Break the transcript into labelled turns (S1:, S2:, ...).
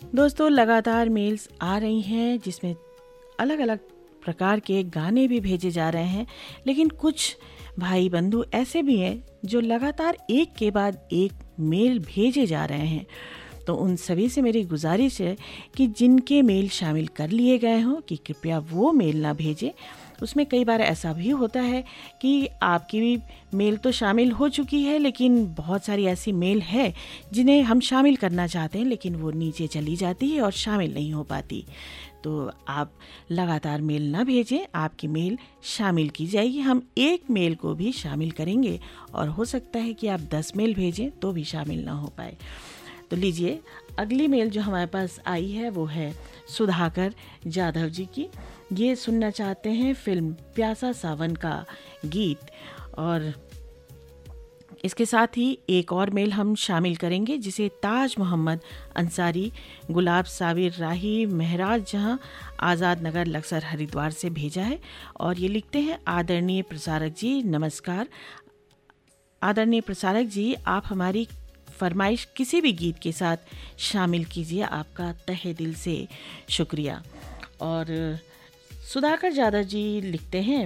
S1: दोस्तों, लगातार मेल्स आ रही हैं जिसमें अलग अलग प्रकार के गाने भी भेजे जा रहे हैं, लेकिन कुछ भाई बंधु ऐसे भी हैं जो लगातार एक के बाद एक मेल भेजे जा रहे हैं। तो उन सभी से मेरी गुजारिश है कि जिनके मेल शामिल कर लिए गए हों कि कृपया वो मेल ना भेजें। उसमें कई बार ऐसा भी होता है कि आपकी भी मेल तो शामिल हो चुकी है, लेकिन बहुत सारी ऐसी मेल है जिन्हें हम शामिल करना चाहते हैं लेकिन वो नीचे चली जाती है और शामिल नहीं हो पाती। तो आप लगातार मेल ना भेजें, आपकी मेल शामिल की जाएगी। हम एक मेल को भी शामिल करेंगे और हो सकता है कि आप 10 मेल भेजें तो भी शामिल ना हो पाए। तो लीजिए, अगली मेल जो हमारे पास आई है वो है सुधाकर जाधव जी की। ये सुनना चाहते हैं फिल्म प्यासा सावन का गीत, और इसके साथ ही एक और मेल हम शामिल करेंगे जिसे ताज मोहम्मद अंसारी, गुलाब साबिर राही, महराज जहां, आज़ाद नगर, लक्सर, हरिद्वार से भेजा है। और ये लिखते हैं, आदरणीय प्रसारक जी नमस्कार। आदरणीय प्रसारक जी, आप हमारी फरमाइश किसी भी गीत के साथ शामिल कीजिए, आपका तहे दिल से शुक्रिया। और सुधाकर जाधव जी लिखते हैं,